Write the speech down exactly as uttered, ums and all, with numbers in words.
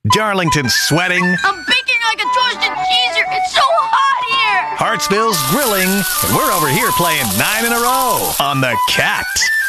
Darlington's sweating. I'm baking like a toasted cheeser. It's so hot here. Hartsville's grilling. And we're over here playing nine in a row on the Cat.